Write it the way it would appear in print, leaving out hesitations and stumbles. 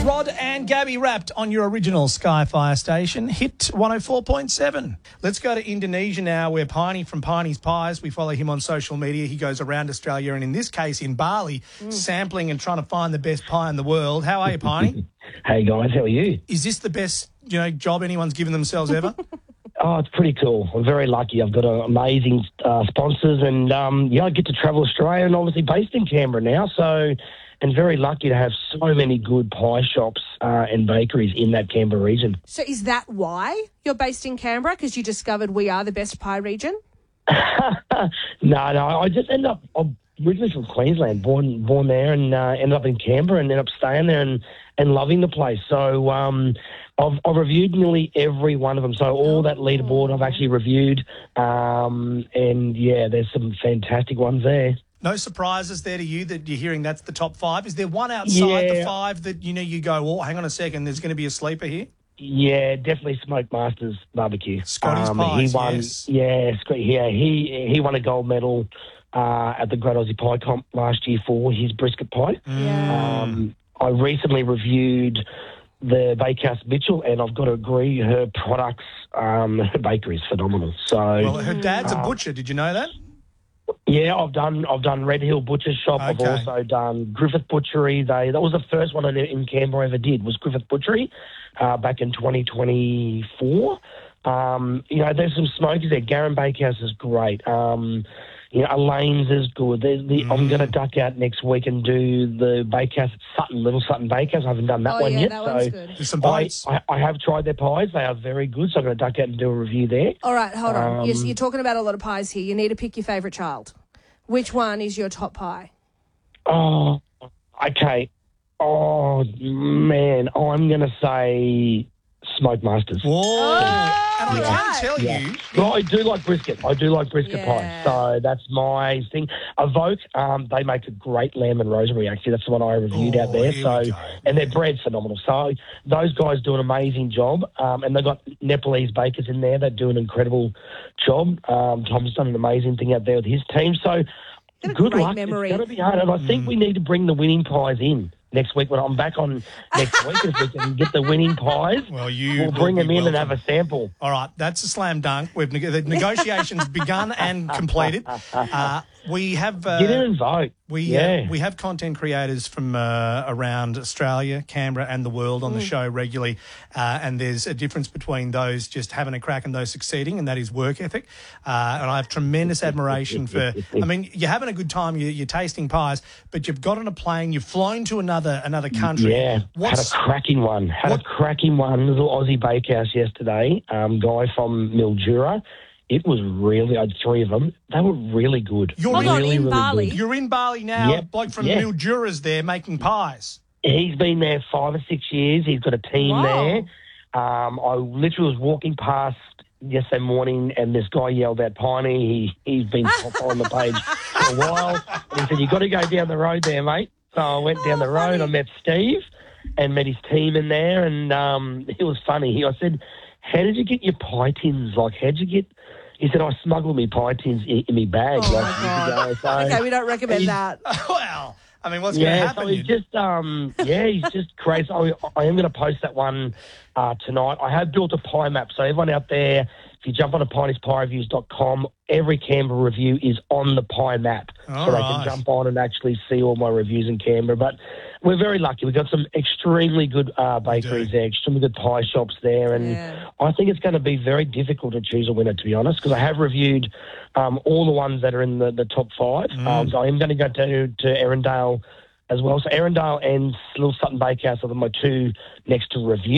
Rod and Gabby Wrapped on your original Skyfire station, Hit 104.7. Let's go to Indonesia now, where Piney from Piney's Pies, we follow him on social media. He goes around Australia and in this case in Bali, sampling and trying to find the best pie in the world. How are you, Piney? Hey guys, how are you? Is this the best, job anyone's given themselves ever? Oh, it's pretty cool. I'm very lucky. I've got amazing sponsors and, I get to travel Australia and obviously based in Canberra now, and very lucky to have so many good pie shops and bakeries in that Canberra region. So is that why you're based in Canberra? Because you discovered we are the best pie region? No, I just ended up, I'm originally from Queensland, born there and ended up in Canberra and ended up staying there and loving the place. So I've reviewed nearly every one of them. So all that leaderboard I've actually reviewed and, yeah, there's some fantastic ones there. No surprises there to you that you're hearing that's the top five? Is there one outside the five that, you go, oh, hang on a second, there's going to be a sleeper here? Yeah, definitely Smoke Masters Barbecue. Scotty's Pies, he won, yes. Yeah, he won a gold medal at the Great Aussie Pie Comp last year for his brisket pie. Yeah. I recently reviewed the Bakehouse Mitchell, and I've got to agree, her products, her bakery is phenomenal. So, well, her dad's a butcher. Did you know that? Yeah, I've done Red Hill Butcher Shop. Okay. I've also done Griffith Butchery. That was the first one in Canberra I ever did, was Griffith Butchery back in 2024. There's some smokers there. Garran Bakehouse is great. Elaine's is good. I'm going to duck out next week and do the bakehouse at Little Sutton Bakehouse. I haven't done that one yet. That one's good. There's some bites. I have tried their pies. They are very good, so I'm going to duck out and do a review there. All right, hold on. You're talking about a lot of pies here. You need to pick your favourite child. Which one is your top pie? Oh, okay. Oh, man. I'm going to say Smoke Masters. Whoa. And I can tell Yeah. you... Well, I do like brisket. Pie. So that's my thing. Evoke, they make a great lamb and rosemary, actually. That's the one I reviewed out there. And their bread's phenomenal. So those guys do an amazing job. And they've got Nepalese bakers in there that do an incredible job. Tom's done an amazing thing out there with his team. So good luck. Memory. It's going to be hard. And I think we need to bring the winning pies in next week when I'm back on next week. If we can get the winning pies, we'll bring them in and have a sample. All right, that's a slam dunk. The negotiations begun and completed. We have Get in and vote. We have content creators from around Australia, Canberra, and the world on the show regularly, and there's a difference between those just having a crack and those succeeding, and that is work ethic. And I have tremendous admiration for. I mean, you're having a good time, you're tasting pies, but you've got on a plane, you've flown to another country. Yeah, had a cracking one. Little Aussie Bakehouse yesterday. Guy from Mildura. It was really, I had three of them. They were really good. You're in Bali. Good. You're in Bali now. Yep. Bloke from Mildura's there making pies. He's been there 5 or 6 years. He's got a team there. I literally was walking past yesterday morning and this guy yelled out, Piney. He's been top on the page for a while. And he said, you got to go down the road there, mate. So I went down the road. I met Steve and met his team in there. And it was funny. I said, how did you get your pie tins? Like, how'd you get... He said, I smuggled my pie tins in my bag. Okay, we don't recommend that. Well, I mean, what's going to happen? So he's just crazy. I am going to post that one tonight. I have built a pie map. So everyone out there, if you jump on to pineyspiereviews.com, every Canberra review is on the pie map. They can jump on and actually see all my reviews in Canberra. But we're very lucky. We've got some extremely good bakeries there, extremely good pie shops there. And I think it's going to be very difficult to choose a winner, to be honest, because I have reviewed all the ones that are in the top five. So I am going to go to Erindale as well. So Erindale and Little Sutton Bakehouse are my two next to review.